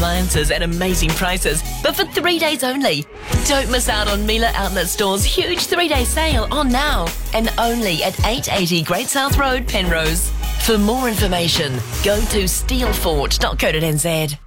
appliances at amazing prices, but for 3 days only. Don't miss out on Miele Outlet Store's huge 3-day sale on now and only at 880 Great South Road, Penrose. For more information, go to steelfort.co.nz.